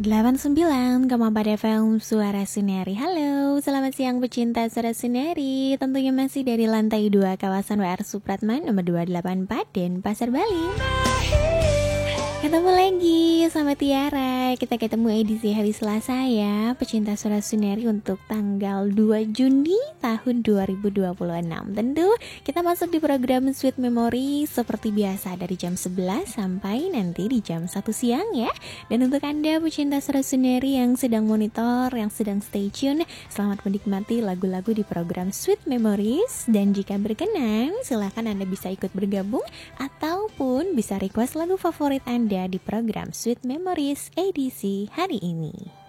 89,4 FM Suara Suneri. Halo, selamat siang pecinta Suara Suneri. Tentunya masih dari lantai 2 kawasan WR Supratman nomor 284 Denpasar, Bali. Ketemu lagi sama Tiara. Kita ketemu edisi hari Selasa ya, pecinta Suara Suneri, untuk tanggal 2 Juni tahun 2026. Tentu kita masuk di program Sweet Memory seperti biasa dari jam 11 sampai nanti di jam 1 siang ya. Dan untuk Anda pecinta Suara Suneri yang sedang monitor, yang sedang stay tune, selamat menikmati lagu-lagu di program Sweet Memories. Dan jika berkenan, silahkan Anda bisa ikut bergabung ataupun bisa request lagu favorit Anda di program Sweet Memories edisi hari ini.